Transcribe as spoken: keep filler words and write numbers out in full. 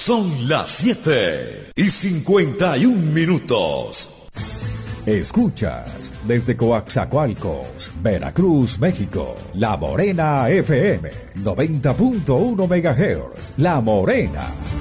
Son las siete y cincuenta y un minutos. Escuchas desde Coaxacualcos, Veracruz, México, La Morena F M, noventa punto uno megahertz. La Morena.